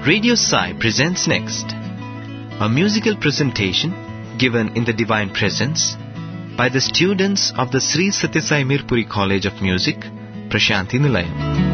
Radio Sai presents next a musical presentation given in the Divine Presence by the students of the Sri Satyasai Mirpuri College of Music, Prashanthi Nilayam.